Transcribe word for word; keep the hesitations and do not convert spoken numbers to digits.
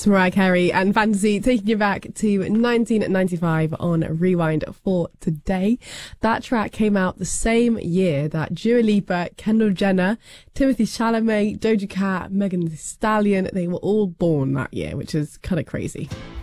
It's Mariah Carey and Fantasy taking you back to nineteen ninety-five on Rewind for today. That track came out the same year that Dua Lipa, Kendall Jenner, Timothée Chalamet, Doja Cat, Megan Thee Stallion, they were all born that year, which is kind of crazy.